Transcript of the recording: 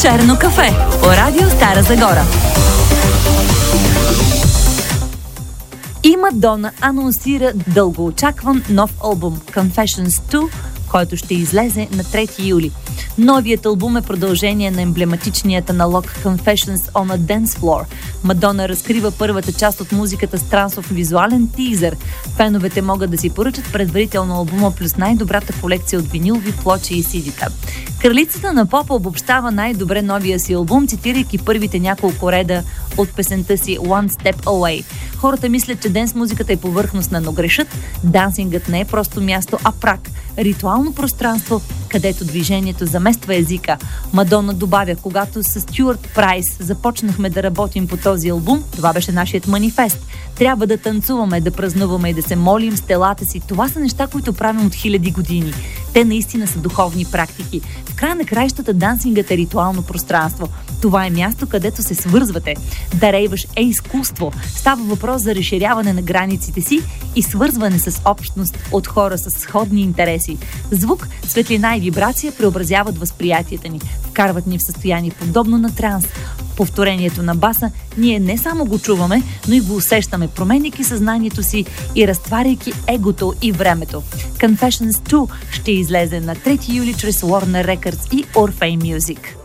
Черно кафе по радио Стара Загора. И Мадона анонсира дългоочакван нов албум Confessions 2, който ще излезе на 3 юли. Новият албум е продължение на емблематичният аналог Confessions on a Dance Floor. Мадона разкрива първата част от музиката с трансов визуален тизър. Феновете могат да си поръчат предварително албума плюс най-добрата колекция от винилови плочи и сидита. Кралицата на попа обобщава най-добре новия си албум, цитирайки първите няколко реда от песента си One Step Away. Хората мислят, че денс музиката е повърхностна, но грешат. Дансингът не е просто място, а прак. Ритуално пространство, където движението замества езика. Мадона добавя: когато с Стюарт Прайс започнахме да работим по този албум, това беше нашият манифест. Трябва да танцуваме, да празнуваме и да се молим с телата си. Това са неща, които правим от хиляди години. Те наистина са духовни практики. В края на краищата дансингът е ритуално пространство. Това е място, където се свързвате. Да рейваш е изкуство. Става въпрос за разширяване на границите си и свързване с общност от хора с сходни интереси. Звук, светлина и вибрация преобразяват възприятията ни. Вкарват ни в състояние подобно на транс. Повторението на баса ние не само го чуваме, но и го усещаме, променяйки съзнанието си и разтваряйки егото и времето. Confessions 2 ще излезе на 3 юли чрез Warner Records и Orpheum Music.